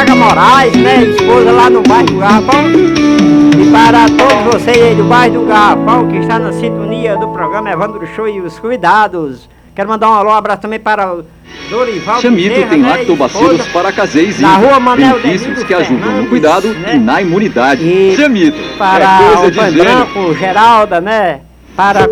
Braga Moraes, né? Esposa lá no bairro do Garrafão. E para todos vocês aí do bairro do Garrafão, que está na sintonia do programa Evandro Show e os convidados. Quero mandar um alô, um abraço também para o Dorival Chamito Bezerra, tem né, lactobacilos para caseis na rua Manuel benefícios Demiro que ajudam no Fernandes, cuidado né? e na imunidade. E Chamito para é o coisa de Pai gênio. Branco, Geralda, né? Para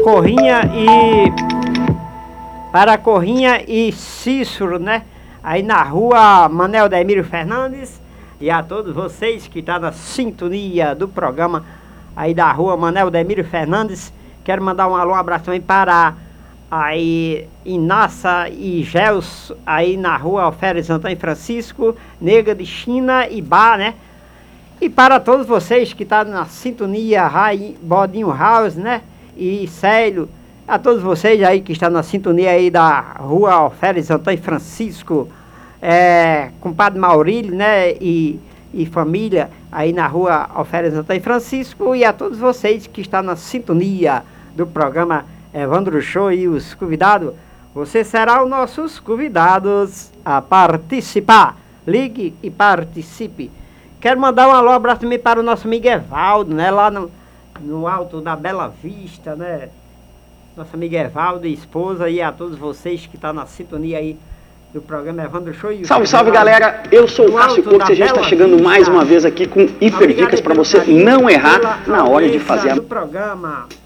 Corrinha e Cícero, né? Aí na rua Manuel Demiro Fernandes. E a todos vocês que estão na sintonia do programa aí da rua Manuel Demiro Fernandes. Quero mandar um alô, um abraço também para aí Inácia e Gelson, aí na rua Alferes Antônio Francisco, Nega de China e Bar, né? E para todos vocês que estão na sintonia Bodinho House, né? E Célio, a todos vocês aí que estão na sintonia aí da rua Alferes Antônio Francisco, compadre Maurílio, né? E família aí na rua Alferes Antônio Francisco, e a todos vocês que estão na sintonia do programa Evandro Show e os convidados. Você será os nossos convidados a participar. Ligue e participe. Quero mandar um alô, um abraço também para o nosso amigo Evaldo, né? Lá no alto da Bela Vista, né? Nosso amigo Evaldo e esposa, e a todos vocês que estão na sintonia aí do programa Evandro Show. Salve, salve, galera! Eu sou o Cássio Cortes e a gente está chegando mais uma vez aqui com hiperdicas para você não errar na hora de fazer a... do programa.